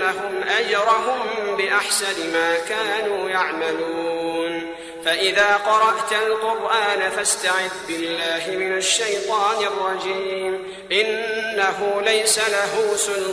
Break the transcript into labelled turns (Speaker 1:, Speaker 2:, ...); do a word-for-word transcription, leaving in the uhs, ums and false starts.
Speaker 1: ليوفينهم أجرهم بأحسن ما كانوا يعملون. فإذا قرأت القرآن فاستعذ بالله من الشيطان الرجيم إنه ليس له سلطان